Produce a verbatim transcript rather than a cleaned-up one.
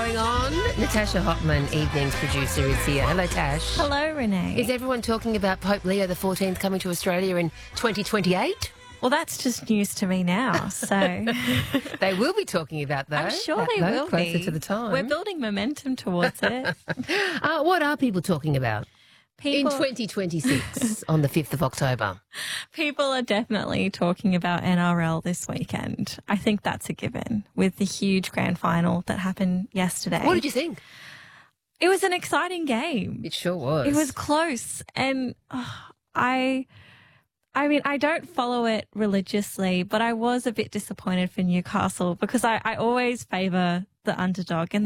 going on? Natasha Hotman, evenings producer, is here. Hello, Tash. Hello, Renee. Is everyone talking about Pope Leo the fourteenth coming to Australia in twenty twenty-eight? Well, that's just news to me now, so... They will be talking about that. I'm sure they though, will closer be. to the time. We're building momentum towards it. uh, what are people talking about People, in twenty twenty-six on the fifth of October? people are definitely talking about N R L this weekend. I think that's a given with the huge grand final that happened yesterday. What did you think? It was an exciting game. It sure was. It was close, and oh, I... I mean, I don't follow it religiously, but I was a bit disappointed for Newcastle because I, I always favour the underdog, and